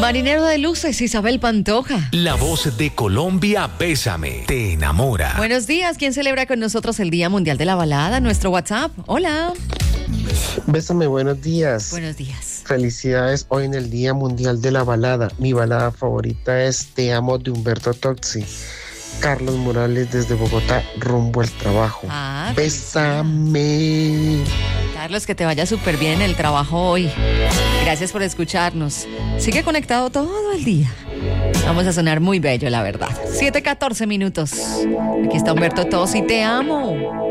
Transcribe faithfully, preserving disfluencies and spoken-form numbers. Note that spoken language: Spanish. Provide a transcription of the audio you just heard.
Marinero de luces, Isabel Pantoja. La voz de Colombia, Bésame, te enamora. Buenos días, ¿quién celebra con nosotros el Día Mundial de la Balada? Nuestro WhatsApp. Hola. Bésame, buenos días. Buenos días. Felicidades hoy en el Día Mundial de la Balada. Mi balada favorita es Te amo de Humberto Tozzi. Carlos Morales desde Bogotá, rumbo al trabajo. Ah, Bésame. Carlos, que te vaya súper bien el trabajo hoy. Gracias por escucharnos. Sigue conectado todo el día. Vamos a sonar muy bello, la verdad. siete catorce minutos. Aquí está Humberto Tozzi, te amo.